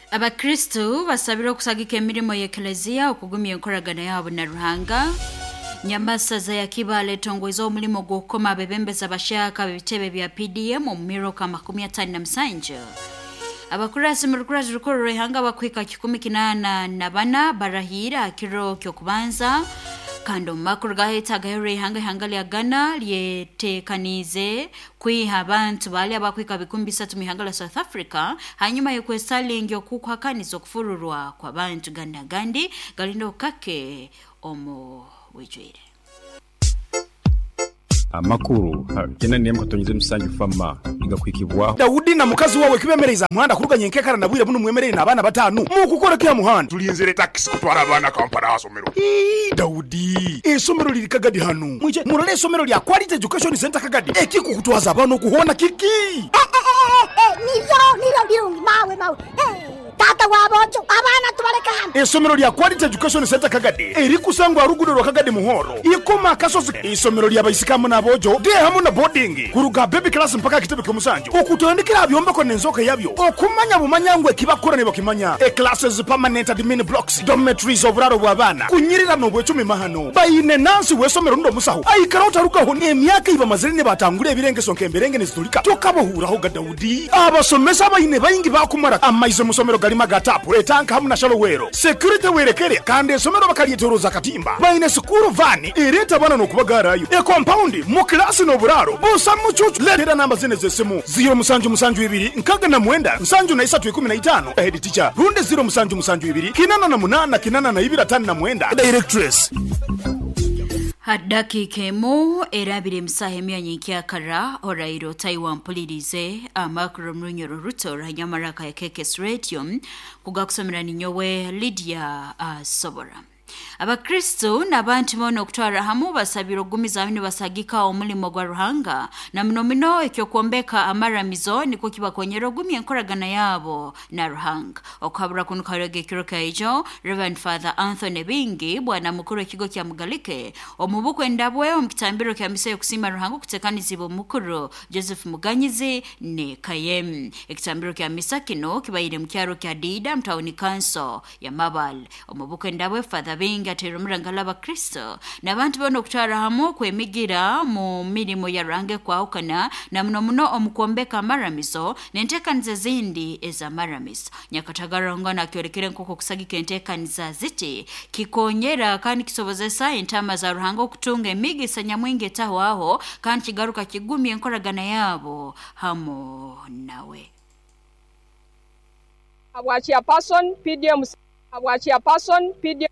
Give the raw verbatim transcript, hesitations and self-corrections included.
Abakristo basabira okusagika emirimo y'eklezia okugumya enkoragana yabo na Ruhanga. Nyamasaza ya Kibale tongweza omulimo gw'okukoma abebembezi abashaka b'ebitebe bya P D M mu miroka makumi atano na musanju. Abakurasi mu rukurazi rukuru Ruhanga bakwika kikumi kinana na bana barahira kiro kyokubanza. Kando makuru gahetaga Ruhanga hangali agana lyetekanize kwiha abantu bali abakwika bikumbi bisatu mihangala South Africa hanyuma yo kwestalingi okukwakaniza okufururwa kwa bantu ganda gandi galindo kake omo wijwire amakuru kena niye mukatonyeze musanju fama igakwikibwa Daudi na mukazi wawe kibemereza muhanda kuruganye nkekara nabwire bunu mwemerere nabana batanu mu gukora kya muhanda tulinzere taxi kutwara abana kampara hasomero Daudi esomero liri Kagadi hano mwije murole esomero lya Quality Education Center Kagadi ekiko kutwaza abana okuhona kiki eh eh eh niro niro birungi mawe mawe eh tata wabojo abana tubareka hano esomero lya Quality Education Center Kagadi eri kusangwa rugudo rwa Kagadi muhoro ikoma kasozi esomero lya bayisikamu nabojo de hamu na boarding kuruga baby class mpaka kitebe kyomusanju okutondekera byombe ko nenzoka yabyo okumanya bumanyangwe kibakora ne bakimanya e classes permanent admin blocks dormitories oburaro bw'abana kunyirira no bwecumi mahano bayine nansi wesomero ndo musaho ayikara utaruka ho emyaka iba mazirine batangure ebirenge sonke emberenge nezitulika tokabohura ho Daudi abasomesa abayine bayingi bakumara amaize musomero galima gatapu etanka hamu na shalowero security werekere kandi esomero bakalietoroza katimba bayine school van ireta bana no kubagarayo e compound mu class no buraro busa mucucu letera namba zine zesemu zero musanju musanju ibiri nkaga na mwenda nsanju na isatu ikumi na itano head teacher runde zero musanju musanju ibiri kinana na munana kinana na ibira tani na mwenda directress Hadaki kemo erabire msahemia nyikia kara orairo Taiwan polirize amakro mrunyoro ruto ranyamaraka ya Kekes Radio kugakusomera ninyowe Lydia uh, Sobora. Abakristo nabantu mono kutwara hamu basabiro gumiza bino basagika omulimo gwa Ruhanga na mnomino ekyo kuombeka amaramizo niko kibakonyero gumi enkoragana yabo na Ruhanga okabura kunukarege kiroka ejo Reverend Father Anthony Bingi bwana mukuru ekigo kya Mugalike omubuko endabwe omukitambiro kya mise yokusima Ruhanga kutekanizibo mukuru Joseph Muganyizi ne Kayem ekitambiro kya misa kino kibayire mukyaro kya Dida mtauni kanso ya Mabal omubuko endabwe Father Bingi atero murangala abakristo nabantu bono kutwara hamu kwemigira mu mirimo ya Ruhanga kwaukana na muno muno omukombeka amaramizo nentekaniza zindi eza maramizo nyakatagarongo na kyorekere nkoko kusagika entekaniza ziti kikonyera kandi kisobozesa entama za Ruhanga okutunga emigisa nyamwinge taho aho kandi kigaruka kigumye enkoragana yabo hamu nawe Abwachi a person P D M Abwachi a person P D M